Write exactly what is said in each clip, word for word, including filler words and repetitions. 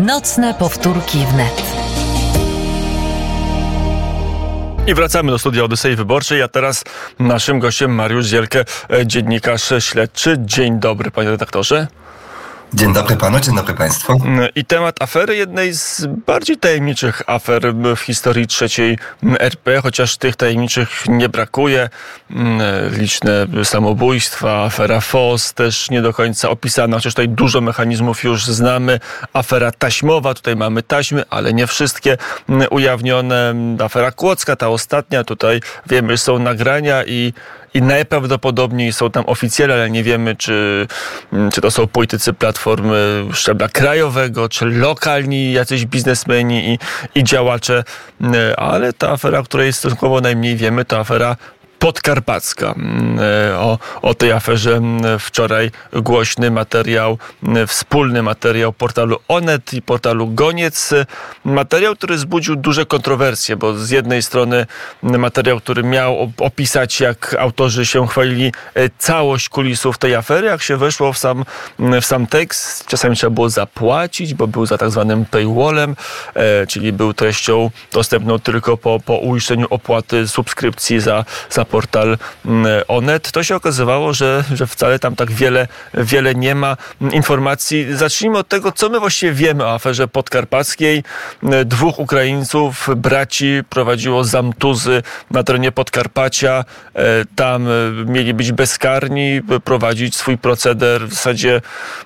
Nocne powtórki wnet. I wracamy do studia Odysei Wyborczej, a teraz naszym gościem Mariusz Zielkę, dziennikarz śledczy. Dzień dobry, panie redaktorze. Dzień dobry panu, dzień dobry państwu. I temat afery, jednej z bardziej tajemniczych afer w historii trzeciej R P, chociaż tych tajemniczych nie brakuje. Liczne samobójstwa, afera F O S też nie do końca opisana, chociaż tutaj dużo mechanizmów już znamy. Afera taśmowa, tutaj mamy taśmy, ale nie wszystkie ujawnione. Afera Kłodzka, ta ostatnia, tutaj wiemy, że są nagrania i I najprawdopodobniej są tam oficjele, ale nie wiemy, czy, czy to są politycy Platformy szczebla krajowego, czy lokalni jacyś biznesmeni i, i działacze. Ale ta afera, o której stosunkowo najmniej wiemy, to afera podkarpacka. O, o tej aferze wczoraj głośny materiał, wspólny materiał portalu Onet i portalu Goniec. Materiał, który wzbudził duże kontrowersje, bo z jednej strony materiał, który miał opisać, jak autorzy się chwalili, całość kulisów tej afery. Jak się weszło w sam, w sam tekst, czasami trzeba było zapłacić, bo był za tak zwanym paywallem, czyli był treścią dostępną tylko po, po uiszczeniu opłaty subskrypcji za, za portal Onet. To się okazywało, że, że wcale tam tak wiele, wiele nie ma informacji. Zacznijmy od tego, co my właściwie wiemy o aferze podkarpackiej. Dwóch Ukraińców, braci, prowadziło zamtuzy na terenie Podkarpacia. Tam mieli być bezkarni, prowadzić swój proceder w zasadzie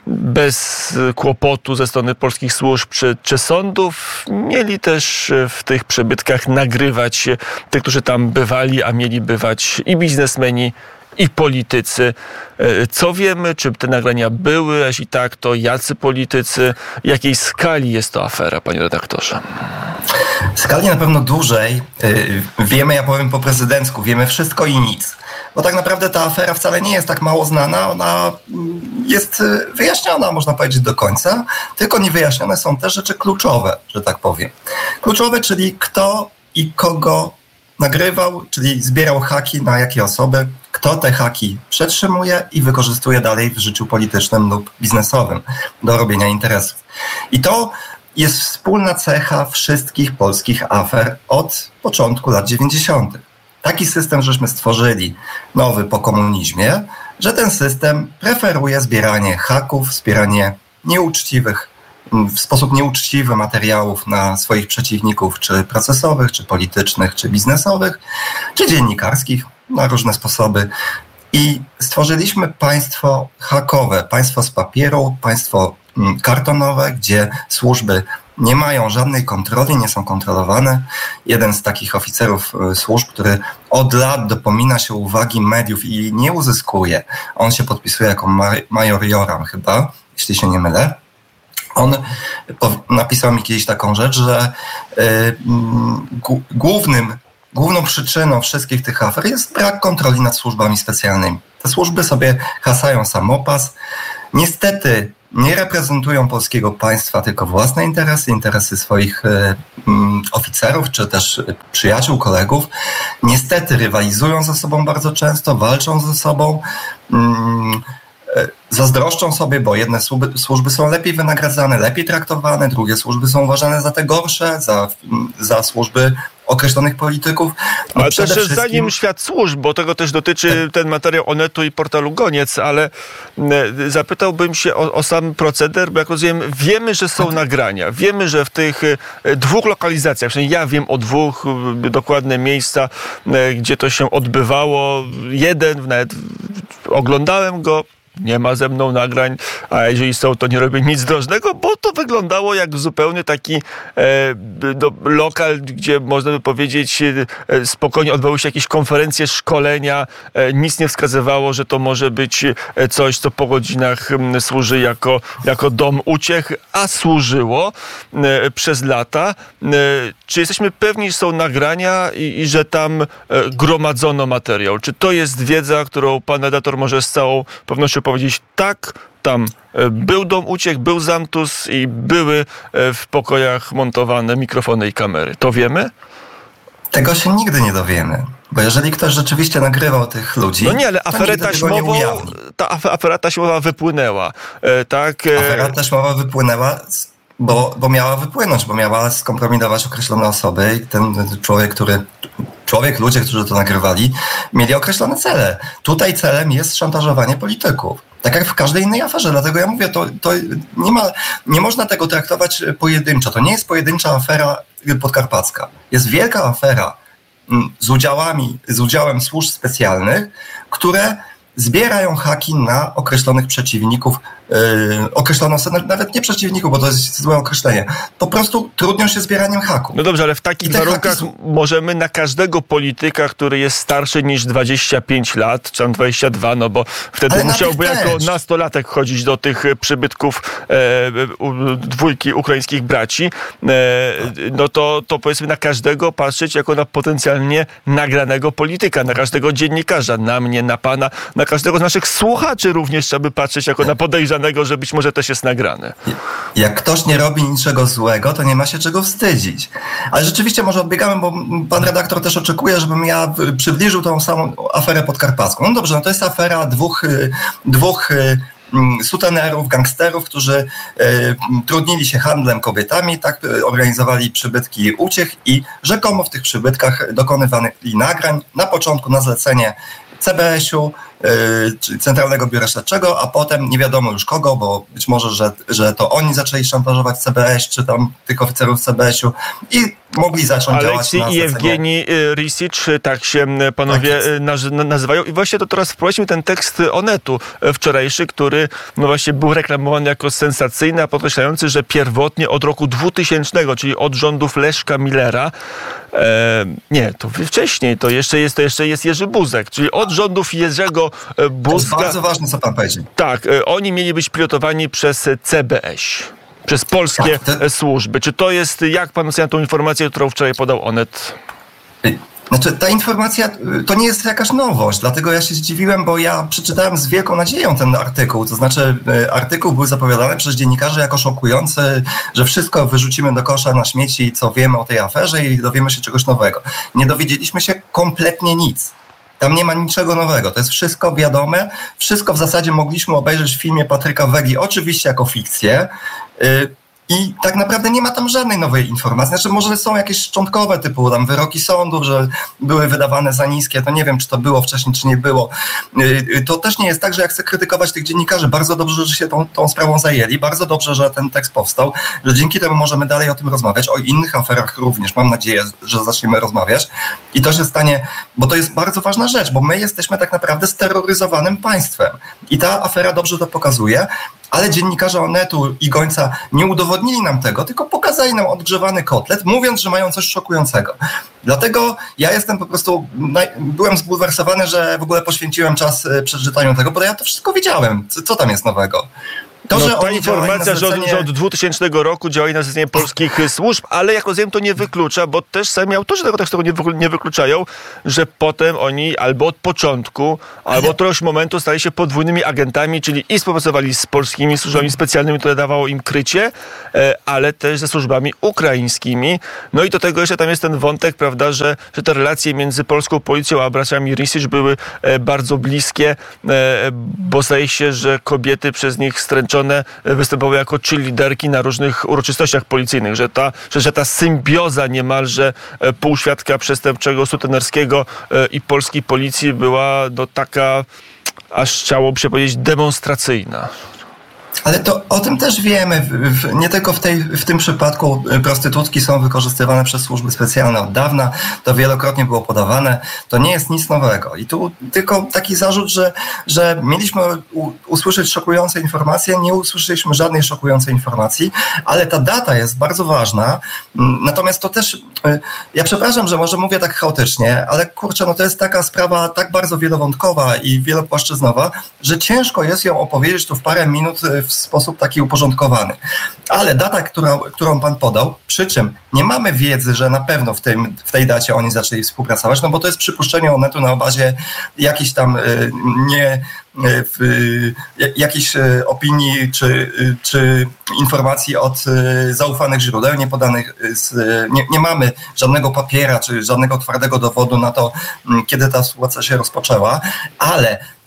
bez kłopotu ze strony polskich służb czy, czy sądów. Mieli też w tych przybytkach nagrywać tych, którzy tam bywali, a mieli bywać i biznesmeni, i politycy. Co wiemy? Czy te nagrania były? A jeśli tak, to jacy politycy? Jakiej skali jest to afera, panie redaktorze? Skali na pewno dużej. Wiemy, ja powiem po prezydencku, wiemy wszystko i nic. Bo tak naprawdę ta afera wcale nie jest tak mało znana. Ona jest wyjaśniona, można powiedzieć, do końca. Tylko niewyjaśnione są te rzeczy kluczowe, że tak powiem. Kluczowe, czyli kto i kogo nagrywał, czyli zbierał haki na jakie osoby, kto te haki przetrzymuje i wykorzystuje dalej w życiu politycznym lub biznesowym do robienia interesów. I to jest wspólna cecha wszystkich polskich afer od początku lat dziewięćdziesiątych. Taki system żeśmy stworzyli nowy po komunizmie, że ten system preferuje zbieranie haków, zbieranie nieuczciwych w sposób nieuczciwy materiałów na swoich przeciwników, czy procesowych, czy politycznych, czy biznesowych, czy dziennikarskich, na różne sposoby. I stworzyliśmy państwo hakowe, państwo z papieru, państwo kartonowe, gdzie służby nie mają żadnej kontroli, nie są kontrolowane. Jeden z takich oficerów służb, który od lat dopomina się uwagi mediów i nie uzyskuje, on się podpisuje jako major Joram chyba, jeśli się nie mylę. On napisał mi kiedyś taką rzecz, że głównym, główną przyczyną wszystkich tych afer jest brak kontroli nad służbami specjalnymi. Te służby sobie hasają samopas. Niestety nie reprezentują polskiego państwa, tylko własne interesy, interesy swoich oficerów, czy też przyjaciół, kolegów. Niestety rywalizują ze sobą bardzo często, walczą ze sobą. Zazdroszczą sobie, bo jedne służby, służby są lepiej wynagradzane, lepiej traktowane, drugie służby są uważane za te gorsze, za, za służby określonych polityków. No ale też wszystkim... zanim świat służb, bo tego też dotyczy ten materiał Onetu i portalu Goniec, ale zapytałbym się o, o sam proceder, bo jak rozumiem, wiemy, że są nagrania. Wiemy, że w tych dwóch lokalizacjach, przynajmniej ja wiem o dwóch, dokładne miejsca, gdzie to się odbywało. Jeden, nawet oglądałem go, nie ma ze mną nagrań, a jeżeli są, to nie robię nic drożnego, bo to wyglądało jak zupełnie taki e, do, lokal, gdzie można by powiedzieć e, spokojnie odbywały się jakieś konferencje, szkolenia. E, nic nie wskazywało, że to może być coś, co po godzinach m, służy jako, jako dom uciech, a służyło e, przez lata. E, czy jesteśmy pewni, że są nagrania i, i że tam e, gromadzono materiał? Czy to jest wiedza, którą pan redaktor może z całą pewnością powiedzieć, tak, tam był dom uciech, był zamtus i były w pokojach montowane mikrofony i kamery. To wiemy? Tego się nigdy nie dowiemy. Bo jeżeli ktoś rzeczywiście nagrywał tych ludzi... No nie, ale aferę taśmową, ta afera taśmowa wypłynęła. Tak? Afera taśmowa wypłynęła bo, bo miała wypłynąć, bo miała skompromitować określone osoby i ten człowiek, który... Człowiek, ludzie, którzy to nagrywali, mieli określone cele. Tutaj celem jest szantażowanie polityków. Tak jak w każdej innej aferze. Dlatego ja mówię, to, to nie ma, nie można tego traktować pojedynczo. To nie jest pojedyncza afera podkarpacka. Jest wielka afera z udziałami, z udziałem służb specjalnych, które zbierają haki na określonych przeciwników, yy, określoną, nawet nie przeciwników, bo to jest złe określenie, po prostu trudnią się zbieraniem haków. No dobrze, ale w takich warunkach są... możemy na każdego polityka, który jest starszy niż dwadzieścia pięć lat, czy tam dwadzieścia dwa, no bo wtedy ale musiałby jako nastolatek chodzić do tych przybytków e, dwójki ukraińskich braci, e, no to, to powiedzmy na każdego patrzeć jako na potencjalnie nagranego polityka, na każdego dziennikarza, na mnie, na pana, na każdego z naszych słuchaczy również trzeba by patrzeć jako na podejrzanego, że być może też jest nagrany. Jak ktoś nie robi niczego złego, to nie ma się czego wstydzić. Ale rzeczywiście może odbiegamy, bo pan redaktor też oczekuje, żebym ja przybliżył tą samą aferę podkarpacką. No dobrze, no to jest afera dwóch, dwóch sutenerów, gangsterów, którzy y, trudnili się handlem kobietami, tak organizowali przybytki uciech i rzekomo w tych przybytkach dokonywali nagrań na początku na zlecenie C B S-u, yy, czyli Centralnego Biura Śledczego, a potem nie wiadomo już kogo, bo być może, że, że to oni zaczęli szantażować C B S, czy tam tych oficerów C B S-u i mogli zacząć Aleksiej działać na i Jewgeni Risicz, tak się panowie tak nazywają. I właśnie to teraz wprowadźmy ten tekst Onetu wczorajszy, który no właśnie był reklamowany jako sensacyjny, a podkreślający, że pierwotnie od roku dwutysięcznego, czyli od rządów Leszka Millera, e, nie, to wcześniej, to jeszcze jest, to jeszcze jest Jerzy Buzek, czyli od rządów Jerzego Buzka. To jest bardzo ważne, co pan powiedział. Tak, oni mieli być pilotowani przez C B S. Przez polskie tak, to... służby. Czy to jest, jak pan ocenia tą informację, którą wczoraj podał Onet? Znaczy, ta informacja to nie jest jakaś nowość, dlatego ja się zdziwiłem, bo ja przeczytałem z wielką nadzieją ten artykuł. To znaczy, artykuł był zapowiadany przez dziennikarzy jako szokujący, że wszystko wyrzucimy do kosza na śmieci, co wiemy o tej aferze i dowiemy się czegoś nowego. Nie dowiedzieliśmy się kompletnie nic. Tam nie ma niczego nowego. To jest wszystko wiadome. Wszystko w zasadzie mogliśmy obejrzeć w filmie Patryka Wegi, oczywiście jako fikcję. I tak naprawdę nie ma tam żadnej nowej informacji. Znaczy może są jakieś szczątkowe typu tam wyroki sądów, że były wydawane za niskie. To nie wiem, czy to było wcześniej, czy nie było. To też nie jest tak, że ja chcę krytykować tych dziennikarzy. Bardzo dobrze, że się tą, tą sprawą zajęli. Bardzo dobrze, że ten tekst powstał. Że dzięki temu możemy dalej o tym rozmawiać. O innych aferach również. Mam nadzieję, że zaczniemy rozmawiać. I to się stanie, bo to jest bardzo ważna rzecz, bo my jesteśmy tak naprawdę steroryzowanym państwem. I ta afera dobrze to pokazuje. Ale dziennikarze Onetu i Gońca nie udowodnili nam tego, tylko pokazali nam odgrzewany kotlet, mówiąc, że mają coś szokującego. Dlatego ja jestem po prostu, byłem zbulwersowany, że w ogóle poświęciłem czas przeczytaniu tego, bo ja to wszystko wiedziałem. Co, co tam jest nowego? To, no, że ta informacja, że od, że od dwutysięcznego roku działali na zlecenie polskich służb, ale jak rozumiem, to nie wyklucza, bo też sami autorzy tego tekstu nie, wy, nie wykluczają, że potem oni albo od początku, albo od któregoś momentu stali się podwójnymi agentami, czyli i współpracowali z polskimi służbami specjalnymi, które dawało im krycie, ale też ze służbami ukraińskimi. No i do tego jeszcze tam jest ten wątek, prawda, że, że te relacje między polską policją a braciami Risicz były bardzo bliskie, bo zdaje się, że kobiety przez nich stręczone występowały jako cheerleaderki na różnych uroczystościach policyjnych, że ta, że, że ta symbioza niemalże półświadka przestępczego, sutenerskiego i polskiej policji była no, taka, aż chciałoby się powiedzieć, demonstracyjna. Ale to o tym też wiemy. W, w, nie tylko w, tej, w tym przypadku prostytutki są wykorzystywane przez służby specjalne od dawna. To wielokrotnie było podawane. To nie jest nic nowego. I tu tylko taki zarzut, że, że mieliśmy u, usłyszeć szokujące informacje. Nie usłyszeliśmy żadnej szokującej informacji, ale ta data jest bardzo ważna. Natomiast to też, ja przepraszam, że może mówię tak chaotycznie, ale kurczę, no to jest taka sprawa tak bardzo wielowątkowa i wielopłaszczyznowa, że ciężko jest ją opowiedzieć tu w parę minut w sposób taki uporządkowany. Ale data, która, którą pan podał, przy czym nie mamy wiedzy, że na pewno w, tym, w tej dacie oni zaczęli współpracować, no bo to jest przypuszczenie Onetu na bazie jakichś tam y, nie w y, jakichś y, opinii czy, y, czy informacji od y, zaufanych źródeł, nie podanych, z, y, nie, nie mamy żadnego papiera czy żadnego twardego dowodu na to, y, kiedy ta sytuacja się rozpoczęła, ale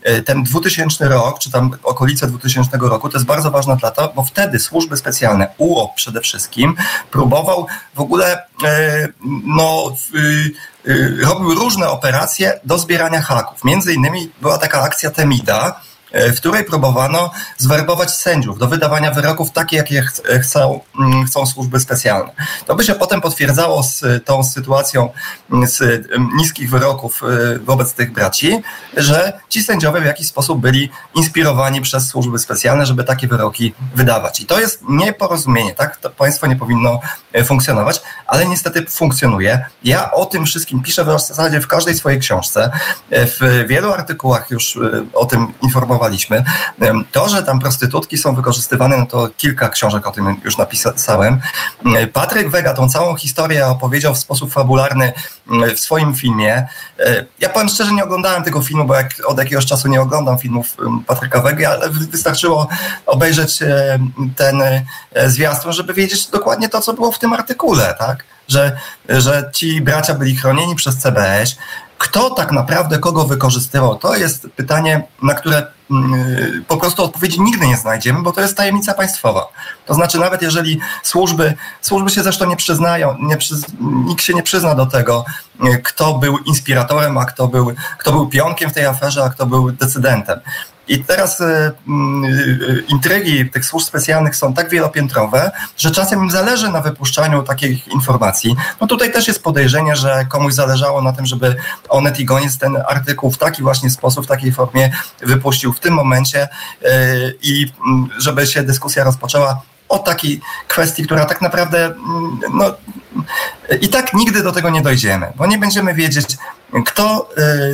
ten dwutysięczny rok, czy tam okolice dwutysięcznego roku, to jest bardzo ważna data, bo wtedy służby specjalne, U O P przede wszystkim, próbował w ogóle no, robił różne operacje do zbierania haków. Między innymi była taka akcja Temida, w której próbowano zwerbować sędziów do wydawania wyroków takie, jakie chcą, chcą służby specjalne. To by się potem potwierdzało z tą sytuacją z niskich wyroków wobec tych braci, że ci sędziowie w jakiś sposób byli inspirowani przez służby specjalne, żeby takie wyroki wydawać. I to jest nieporozumienie, tak? To państwo nie powinno funkcjonować, ale niestety funkcjonuje. Ja o tym wszystkim piszę w zasadzie w każdej swojej książce. W wielu artykułach już o tym informowałem. To, że tam prostytutki są wykorzystywane, no to kilka książek o tym już napisałem. Patryk Wega tą całą historię opowiedział w sposób fabularny w swoim filmie. Ja powiem szczerze, nie oglądałem tego filmu, bo jak od jakiegoś czasu nie oglądam filmów Patryka Wegi, ale wystarczyło obejrzeć ten zwiastun, żeby wiedzieć dokładnie to, co było w tym artykule, tak? Że, że ci bracia byli chronieni przez C B S. Kto tak naprawdę kogo wykorzystywał, to jest pytanie, na które yy, po prostu odpowiedzi nigdy nie znajdziemy, bo to jest tajemnica państwowa. To znaczy nawet jeżeli służby, służby się zresztą nie przyznają, nie przyz, nikt się nie przyzna do tego, yy, kto był inspiratorem, a kto był, kto był pionkiem w tej aferze, a kto był decydentem. I teraz y, y, intrygi tych służb specjalnych są tak wielopiętrowe, że czasem im zależy na wypuszczaniu takich informacji. No tutaj też jest podejrzenie, że komuś zależało na tym, żeby Onet i Goniec ten artykuł w taki właśnie sposób, w takiej formie wypuścił w tym momencie y, i y, żeby się dyskusja rozpoczęła o takiej kwestii, która tak naprawdę no, i tak nigdy do tego nie dojdziemy, bo nie będziemy wiedzieć, kto,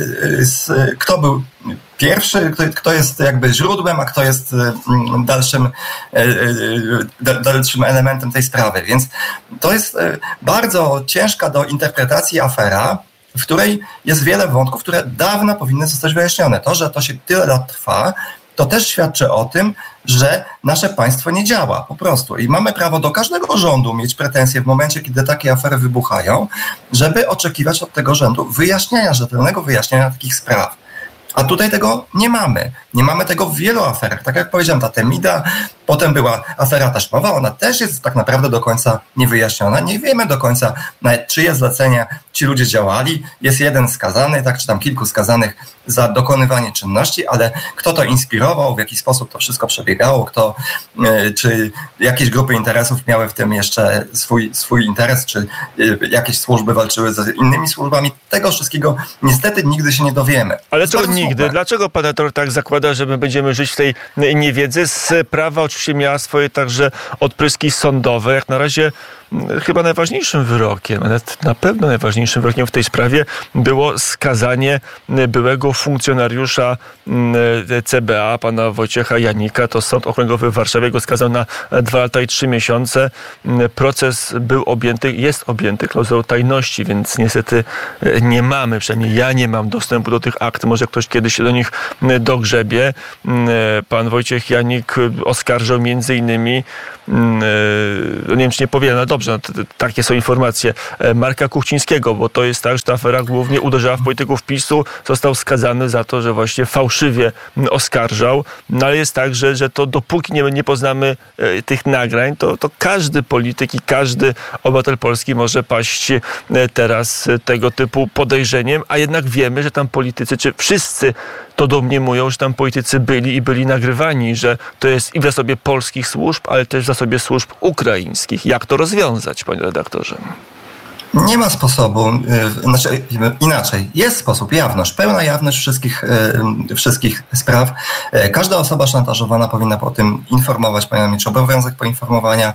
kto był pierwszy, kto, kto jest jakby źródłem, a kto jest dalszym, dalszym elementem tej sprawy. Więc to jest bardzo ciężka do interpretacji afera, w której jest wiele wątków, które dawno powinny zostać wyjaśnione. To, że to się tyle lat trwa, to też świadczy o tym, że nasze państwo nie działa po prostu. I mamy prawo do każdego rządu mieć pretensje w momencie, kiedy takie afery wybuchają, żeby oczekiwać od tego rządu wyjaśnienia, rzetelnego wyjaśnienia takich spraw. A tutaj tego nie mamy. Nie mamy tego w wielu aferach. Tak jak powiedziałem, ta Temida, potem była afera taśmowa, ona też jest tak naprawdę do końca niewyjaśniona. Nie wiemy do końca, na czyje zlecenia ci ludzie działali. Jest jeden skazany, tak, czy tam kilku skazanych za dokonywanie czynności, ale kto to inspirował, w jaki sposób to wszystko przebiegało, kto, czy jakieś grupy interesów miały w tym jeszcze swój, swój interes, czy jakieś służby walczyły z innymi służbami. Tego wszystkiego niestety nigdy się nie dowiemy. Ale to nigdy. Smutne. Dlaczego pan redaktor tak zakłada, że my będziemy żyć w tej niewiedzy? Sprawa oczywiście miała swoje także odpryski sądowe. Jak na razie chyba najważniejszym wyrokiem, nawet na pewno najważniejszym wyrokiem w tej sprawie było skazanie byłego funkcjonariusza C B A, pana Wojciecha Janika. To Sąd Okręgowy w Warszawie go skazał na dwa lata i trzy miesiące. Proces był objęty, jest objęty klauzulą tajności, więc niestety nie mamy, przynajmniej ja nie mam dostępu do tych akt. Może ktoś kiedyś się do nich dogrzebie. Pan Wojciech Janik oskarżał między innymi, nie wiem, czy nie powiem, no dobrze, no, t- t- takie są informacje, Marka Kuchcińskiego, bo to jest tak, że ta afera głównie uderzała w polityków PiSu, został skazany za to, że właśnie fałszywie oskarżał, no ale jest tak, że, że to dopóki nie, nie poznamy e, tych nagrań, to, to każdy polityk i każdy obywatel Polski może paść e, teraz tego typu podejrzeniem, a jednak wiemy, że tam politycy, czy wszyscy to domniemują, że tam politycy byli i byli nagrywani, że to jest i w zasobie polskich służb, ale też w zasobie służb ukraińskich. Jak to rozwiązać, panie redaktorze? Nie ma sposobu, znaczy inaczej, jest sposób, jawność, pełna jawność wszystkich, wszystkich spraw. Każda osoba szantażowana powinna o tym informować, powinna mieć obowiązek poinformowania.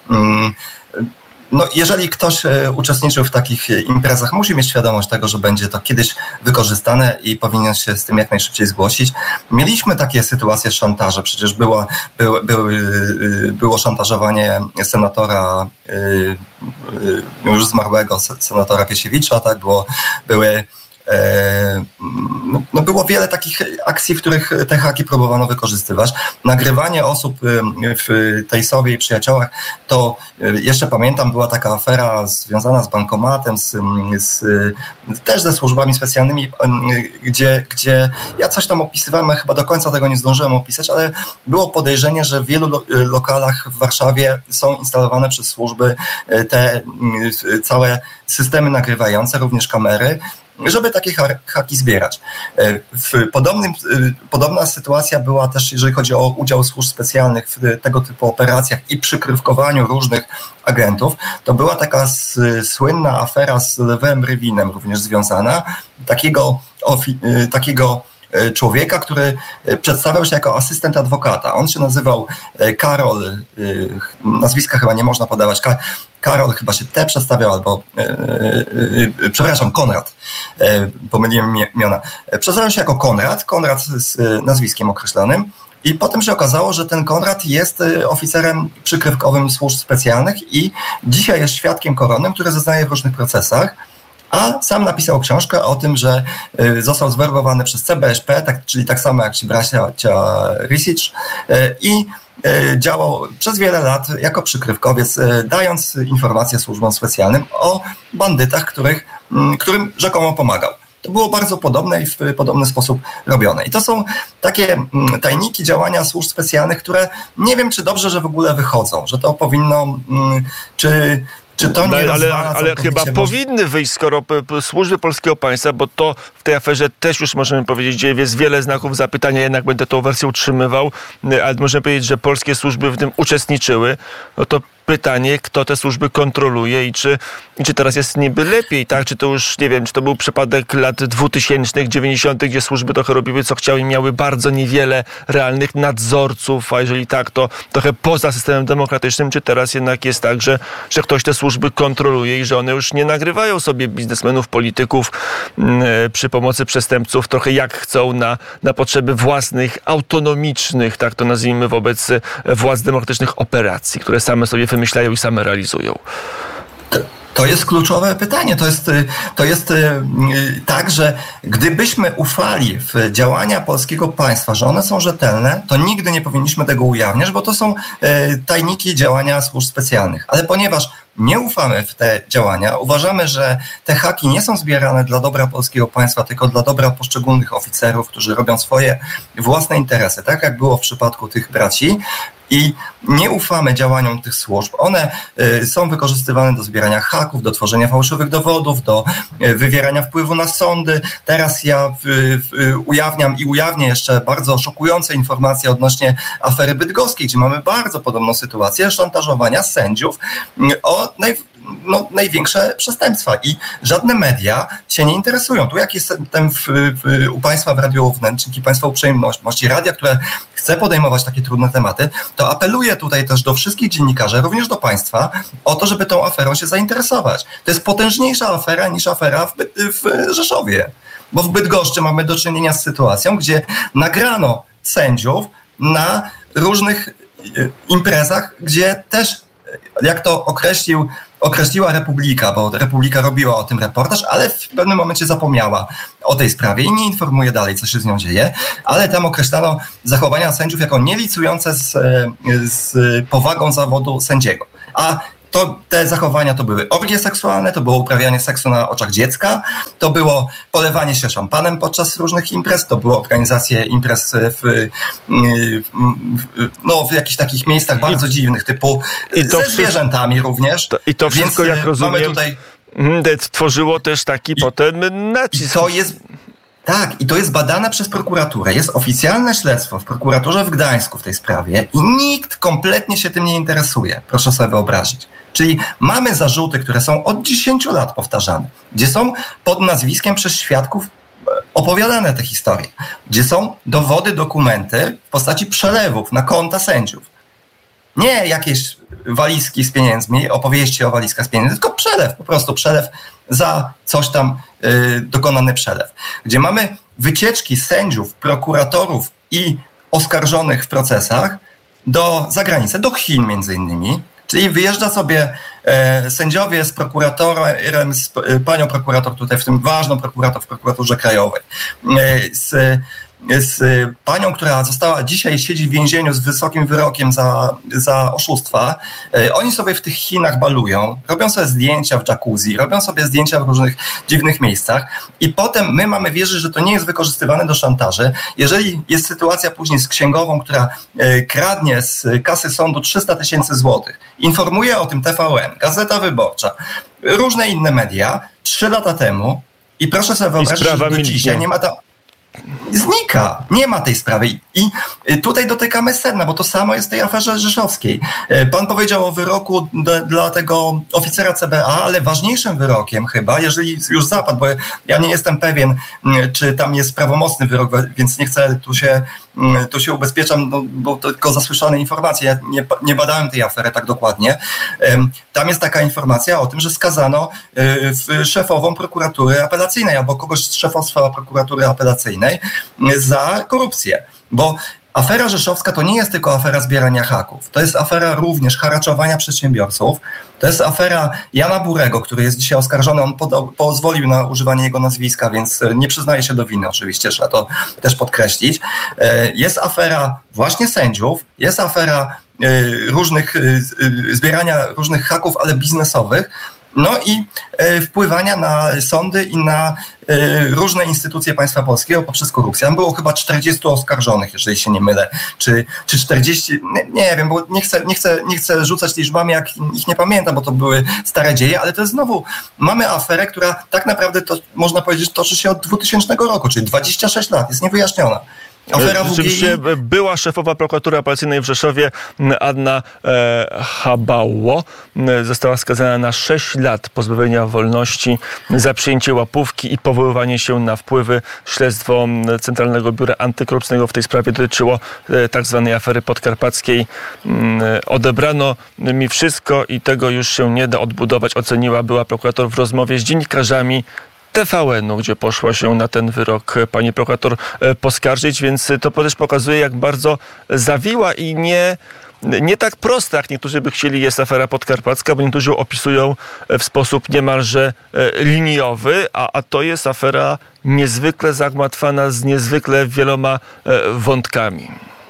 No, jeżeli ktoś uczestniczył w takich imprezach, musi mieć świadomość tego, że będzie to kiedyś wykorzystane i powinien się z tym jak najszybciej zgłosić. Mieliśmy takie sytuacje szantaże, przecież było, było, było, było szantażowanie senatora, już zmarłego senatora Piesiewicza, tak, było, były no było wiele takich akcji, w których te haki próbowano wykorzystywać. Nagrywanie osób w tej Sowie i Przyjaciołach, to jeszcze pamiętam, była taka afera związana z bankomatem, z, z, też ze służbami specjalnymi, gdzie, gdzie ja coś tam opisywałem, chyba do końca tego nie zdążyłem opisać, ale było podejrzenie, że w wielu lo- lokalach w Warszawie są instalowane przez służby te całe systemy nagrywające, również kamery, żeby takie haki zbierać. W podobnym, podobna sytuacja była też, jeżeli chodzi o udział służb specjalnych w tego typu operacjach i przykrywkowaniu różnych agentów. To była taka słynna afera z Lwem Rywinem również związana, takiego, takiego człowieka, który przedstawiał się jako asystent adwokata. On się nazywał Karol, nazwiska chyba nie można podawać, Karol chyba się T przedstawiał, albo yy, przepraszam, Konrad, yy, pomyliłem imiona. Przedstawiał się jako Konrad, Konrad z nazwiskiem określonym i potem się okazało, że ten Konrad jest oficerem przykrywkowym służb specjalnych i dzisiaj jest świadkiem koronnym, który zeznaje w różnych procesach, a sam napisał książkę o tym, że został zwerbowany przez C B S P, tak, czyli tak samo jak ci bracia Risic, i działał przez wiele lat jako przykrywkowiec, dając informacje służbom specjalnym o bandytach, których, którym rzekomo pomagał. To było bardzo podobne i w podobny sposób robione. I to są takie tajniki działania służb specjalnych, które nie wiem, czy dobrze, że w ogóle wychodzą, że to powinno, czy... Czy to nie no, ale ale chyba może... powinny wyjść, skoro p- p- służby polskiego państwa, bo to w tej aferze też już możemy powiedzieć, gdzie jest wiele znaków zapytania, jednak będę tą wersję utrzymywał, ale możemy powiedzieć, że polskie służby w tym uczestniczyły, no to pytanie, kto te służby kontroluje i czy, i czy teraz jest niby lepiej, tak? Czy to już, nie wiem, czy to był przypadek lat dwutysięcznych, dziewięćdziesiątych, gdzie służby trochę robiły, co chciały i miały bardzo niewiele realnych nadzorców, a jeżeli tak, to trochę poza systemem demokratycznym, czy teraz jednak jest tak, że, że ktoś te służby kontroluje i że one już nie nagrywają sobie biznesmenów, polityków yy, przy pomocy przestępców trochę jak chcą na, na potrzeby własnych, autonomicznych, tak to nazwijmy, wobec władz demokratycznych operacji, które same sobie wymyślają i same realizują. To jest kluczowe pytanie. To jest, to jest tak, że gdybyśmy ufali w działania polskiego państwa, że one są rzetelne, to nigdy nie powinniśmy tego ujawniać, bo to są tajniki działania służb specjalnych. Ale ponieważ nie ufamy w te działania, uważamy, że te haki nie są zbierane dla dobra polskiego państwa, tylko dla dobra poszczególnych oficerów, którzy robią swoje własne interesy, tak jak było w przypadku tych braci. I nie ufamy działaniom tych służb. One y, są wykorzystywane do zbierania haków, do tworzenia fałszywych dowodów, do y, wywierania wpływu na sądy. Teraz ja y, y, ujawniam i ujawnię jeszcze bardzo szokujące informacje odnośnie afery bydgoskiej, gdzie mamy bardzo podobną sytuację szantażowania sędziów y, o naj, no, największe przestępstwa i żadne media się nie interesują. Tu jak jestem w, w, u Państwa w Radiu Wnet, dzięki Państwa uprzejmości radia, które chce podejmować takie trudne tematy, to apeluję tutaj też do wszystkich dziennikarzy, również do Państwa, o to, żeby tą aferą się zainteresować. To jest potężniejsza afera niż afera w, By- w Rzeszowie, bo w Bydgoszczy mamy do czynienia z sytuacją, gdzie nagrano sędziów na różnych imprezach, gdzie też, jak to określił, określiła Republika, bo Republika robiła o tym reportaż, ale w pewnym momencie zapomniała o tej sprawie i nie informuje dalej, co się z nią dzieje, ale tam określano zachowania sędziów jako nielicujące z, z powagą zawodu sędziego. A to, te zachowania to były orgie seksualne, to było uprawianie seksu na oczach dziecka, to było polewanie się szampanem podczas różnych imprez, to było organizacje imprez w, w, no, w jakichś takich miejscach bardzo dziwnych, typu I to ze wszystko, zwierzętami również. To, I to wszystko, Więc jak rozumiem, mamy tutaj, tworzyło też taki i, potem nacisk. To jest... Tak, i to jest badane przez prokuraturę. Jest oficjalne śledztwo w prokuraturze w Gdańsku w tej sprawie i nikt kompletnie się tym nie interesuje. Proszę sobie wyobrazić. Czyli mamy zarzuty, które są od dziesięciu lat powtarzane, gdzie są pod nazwiskiem przez świadków opowiadane te historie, gdzie są dowody, dokumenty w postaci przelewów na konta sędziów. Nie jakieś walizki z pieniędzmi, opowieści o walizkach z pieniędzmi, tylko przelew, po prostu przelew za coś tam yy, dokonany przelew. Gdzie mamy wycieczki sędziów, prokuratorów i oskarżonych w procesach do zagranicy, do Chin między innymi, Czyli wyjeżdża sobie e, sędziowie z prokuratorem, z e, panią prokurator tutaj, w tym ważną prokurator w prokuraturze krajowej, e, z z panią, która została dzisiaj siedzi w więzieniu z wysokim wyrokiem za, za oszustwa. Oni sobie w tych Chinach balują, robią sobie zdjęcia w jacuzzi, robią sobie zdjęcia w różnych dziwnych miejscach i potem my mamy wierzyć, że to nie jest wykorzystywane do szantaży. Jeżeli jest sytuacja później z księgową, która kradnie z kasy sądu trzysta tysięcy złotych, informuje o tym T V N, Gazeta Wyborcza, różne inne media, trzy lata temu i proszę sobie wyobrazić, że do dzisiaj nie ma tam znika. Nie ma tej sprawy. I tutaj dotykamy sedna, bo to samo jest w tej aferze rzeszowskiej. Pan powiedział o wyroku d- dla tego oficera C B A, ale ważniejszym wyrokiem chyba, jeżeli już zapadł, bo ja nie jestem pewien, czy tam jest prawomocny wyrok, więc nie chcę tu się, tu się ubezpieczam, no, bo to tylko zasłyszane informacje. Ja nie, nie badałem tej afery tak dokładnie. Tam jest taka informacja o tym, że skazano szefową prokuratury apelacyjnej albo kogoś z szefostwa prokuratury apelacyjnej za korupcję, bo afera rzeszowska to nie jest tylko afera zbierania haków, to jest afera również haraczowania przedsiębiorców, to jest afera Jana Burego, który jest dzisiaj oskarżony, on poda- pozwolił na używanie jego nazwiska, więc nie przyznaje się do winy oczywiście, trzeba to też podkreślić. Jest afera właśnie sędziów, jest afera różnych, zbierania różnych haków, ale biznesowych, no i e, wpływania na sądy i na e, różne instytucje państwa polskiego poprzez korupcję. Tam było chyba czterdziestu oskarżonych, jeżeli się nie mylę, czy, czy czterdzieści, nie, nie wiem, bo nie chcę, nie, chcę, nie chcę rzucać liczbami, jak ich nie pamiętam, bo to były stare dzieje, ale to jest znowu, mamy aferę, która tak naprawdę, to można powiedzieć, toczy się od dwutysięcznego roku, czyli dwadzieścia sześć lat, jest niewyjaśniona. Rzeczywiście była szefowa prokuratury apelacyjnej w Rzeszowie Anna e, Habało została skazana na sześć lat pozbawienia wolności za przyjęcie łapówki i powoływanie się na wpływy. Śledztwo Centralnego Biura Antykorupcyjnego w tej sprawie dotyczyło e, tak zwanej afery podkarpackiej. E, odebrano mi wszystko i tego już się nie da odbudować, oceniła była prokurator w rozmowie z dziennikarzami T V N-u, gdzie poszła się na ten wyrok pani prokurator poskarżyć, więc to też pokazuje, jak bardzo zawiła i nie, nie tak prosta, jak niektórzy by chcieli, jest afera podkarpacka, bo niektórzy ją opisują w sposób niemalże liniowy, a, a to jest afera niezwykle zagmatwana z niezwykle wieloma wątkami.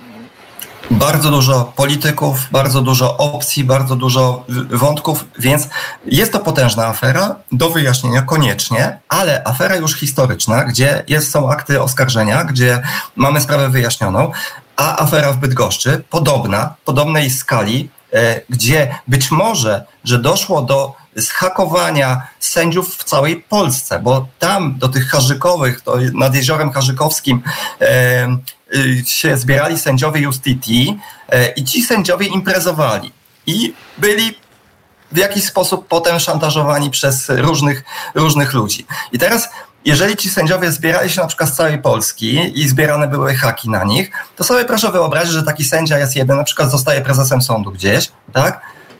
Bardzo dużo polityków, bardzo dużo opcji, bardzo dużo wątków, więc jest to potężna afera do wyjaśnienia koniecznie, ale afera już historyczna, gdzie jest, są akty oskarżenia, gdzie mamy sprawę wyjaśnioną, a afera w Bydgoszczy podobna, podobnej skali, e, gdzie być może, że doszło do zhakowania sędziów w całej Polsce, bo tam do tych Harzykowych, to nad Jeziorem Harzykowskim e, się zbierali sędziowie Justiti i ci sędziowie imprezowali i byli w jakiś sposób potem szantażowani przez różnych, różnych ludzi. I teraz, jeżeli ci sędziowie zbierali się na przykład z całej Polski i zbierane były haki na nich, to sobie proszę wyobrazić, że taki sędzia jest jeden, na przykład zostaje prezesem sądu gdzieś, tak?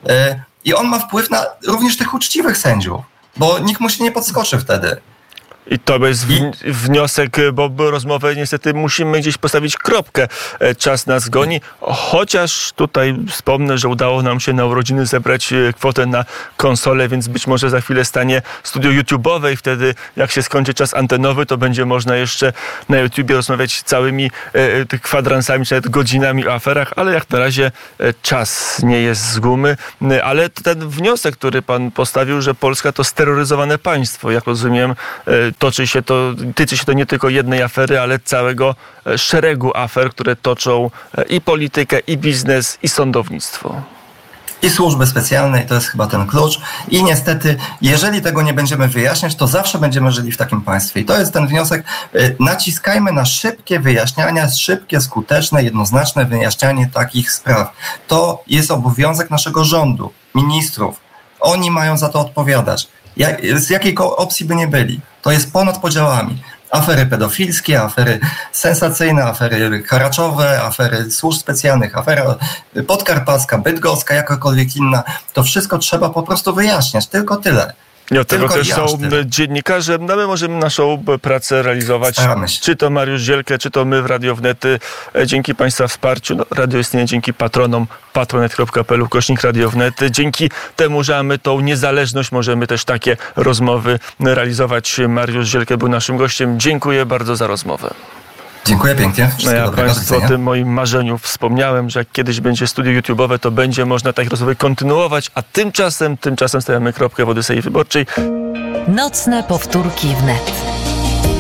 I on ma wpływ na również tych uczciwych sędziów, bo nikt mu się nie podskoczy wtedy. I to jest wniosek, bo rozmowę niestety musimy gdzieś postawić kropkę. Czas nas goni. Chociaż tutaj wspomnę, że udało nam się na urodziny zebrać kwotę na konsolę, więc być może za chwilę stanie studio YouTube'owe i wtedy jak się skończy czas antenowy, to będzie można jeszcze na YouTubie rozmawiać całymi e, kwadransami, czy nawet godzinami o aferach, ale jak na razie e, czas nie jest z gumy. E, ale ten wniosek, który pan postawił, że Polska to steroryzowane państwo, jak rozumiem, e, Toczy się to, tyczy się to nie tylko jednej afery, ale całego szeregu afer, które toczą i politykę, i biznes, i sądownictwo. I służby specjalne, i to jest chyba ten klucz. I niestety, jeżeli tego nie będziemy wyjaśniać, to zawsze będziemy żyli w takim państwie. I to jest ten wniosek. Naciskajmy na szybkie wyjaśniania, szybkie, skuteczne, jednoznaczne wyjaśnianie takich spraw. To jest obowiązek naszego rządu, ministrów. Oni mają za to odpowiadać. Jak, z jakiej opcji by nie byli. To jest ponad podziałami. Afery pedofilskie, afery sensacyjne, afery haraczowe, afery służb specjalnych, afera podkarpacka, bydgoska, jakakolwiek inna. To wszystko trzeba po prostu wyjaśniać. Tylko tyle. I od tego Tylko też i są aż tyle. dziennikarze. No my możemy naszą pracę realizować. Staramy się. Czy to Mariusz Zielkę, czy to my w Radio Wnet. Dzięki Państwa wsparciu. No, radio istnieje dzięki patronom patronet kropka p l ukośnik Radio Wnet. Dzięki temu, że mamy tą niezależność, możemy też takie rozmowy realizować. Mariusz Zielkę był naszym gościem. Dziękuję bardzo za rozmowę. Dziękuję pięknie. No ja dobrego, Państwu o tym moim marzeniu wspomniałem, że jak kiedyś będzie studio YouTube'owe, to będzie można takie rozmowy kontynuować, a tymczasem, tymczasem stawiamy kropkę w Odysei Wyborczej. Nocne powtórki wnet.